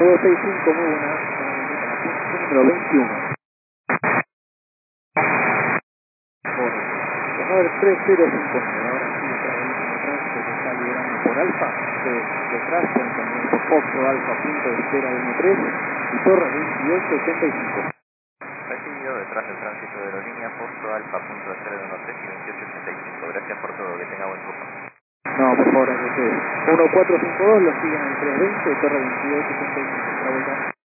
265, muy buena. Número 21. Ganador 3059. Ahora sí, detrás del último tránsito que está liderando por Alfa. Detrás con también por Foxo Alfa, punto de espera 1-3 y Torre 2885. Recibido detrás del tránsito de aerolínea Foxo Alfa, punto de espera 1-3 y 2885. Gracias por todo, que tenga buen turno. No, por favor, que ustedes. 1452 lo siguen en 320, Torre 2885.